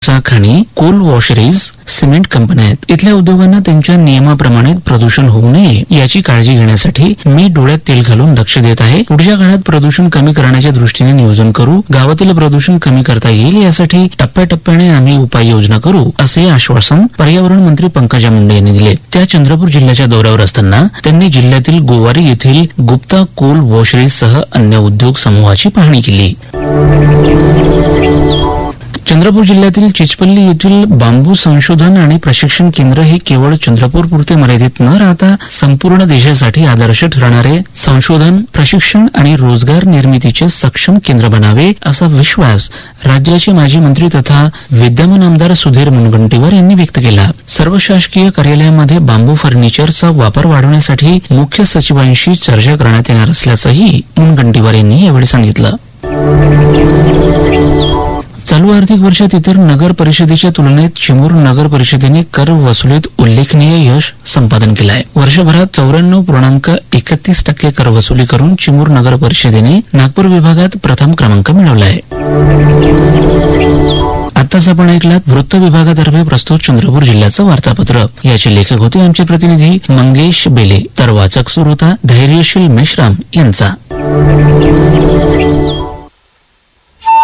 कोळसा खाणी, Coal washeries, cement कंपन्या आहेत. इथल्या उद्योगांना त्यांच्या नियमाप्रमाणे प्रदूषण होऊ नये याची काळजी घेण्यासाठी मी डोळ्यात तेल घालून लक्ष देत आहे. पुढच्या काळात प्रदूषण कमी करण्याच्या दृष्टीने नियोजन करू. गावातील प्रदूषण कमी करता येईल यासाठी टप्प्याटप्प्याने आम्ही उपाययोजना करू, असे आश्वासन पर्यावरण मंत्री पंकजा मुंडे यांनी दिले. त्या चंद्रपूर जिल्ह्याच्या दौऱ्यावर असताना त्यांनी जिल्ह्यातील गोवारी येथील गुप्ता कोल वॉशरीजसह अन्य उद्योग समूहाची पाहणी केली. चंद्रपूर जिल्ह्यातील चिचपल्ली येथील बांबू संशोधन आणि प्रशिक्षण केंद्र हे केवळ चंद्रपूर पुरते मर्यादित न राहता संपूर्ण देशासाठी आदर्श ठरणारे संशोधन, प्रशिक्षण आणि रोजगार निर्मितीचे सक्षम केंद्र बनावे, असा विश्वास राज्याचे माजी मंत्री तथा विद्यमान आमदार सुधीर मुनगंटीवार यांनी व्यक्त केला. सर्व शासकीय कार्यालयामध्ये बांबू फर्निचरचा वापर वाढवण्यासाठी मुख्य सचिवांशी चर्चा करण्यात येणार असल्याचंही मुनगंटीवार यांनी यावेळी सांगितलं. चालू आर्थिक वर्षात इतर नगर परिषदेच्या तुलनेत चिमूर नगर परिषदेने कर वसुलीत उल्लेखनीय यश संपादन केलं आहे. वर्षभरात 94.31% कर वसुली करून चिमूर नगर परिषदेने नागपूर विभागात प्रथम क्रमांक मिळवला आहे. आताच आपण ऐकलात वृत्त विभागातर्फे प्रस्तुत चंद्रपूर जिल्ह्याचं वार्तापत्र. याचे लेखक होते आमचे प्रतिनिधी मंगेश बेले, तर वाचक सुरू होता धैर्यशील मेश्राम यांचा.